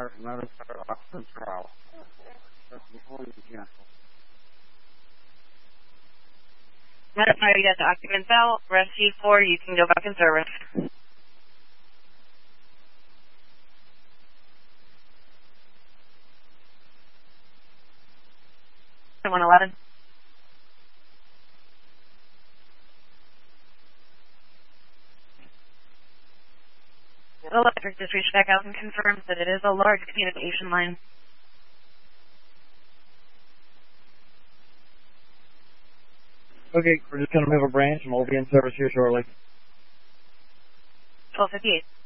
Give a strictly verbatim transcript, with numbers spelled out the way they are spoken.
Mars Medical Central. Just before you cancel. Modify your documents out. Rescue four, you can go back in service. one eleven. Electric just reached back out and confirms that it is a large communication line. Okay, we're just going to move a branch and we'll be in service here shortly. twelve fifty-eight.